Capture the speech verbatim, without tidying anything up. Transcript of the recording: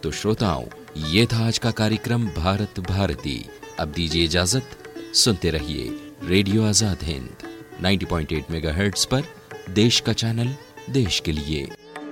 तो श्रोताओं, ये था आज का कार्यक्रम भारत भारती। अब दीजिए इजाजत, सुनते रहिए रेडियो आजाद हिंद नब्बे पॉइंट आठ मेगाहर्ट्ज पर, देश का चैनल, देश के लिए।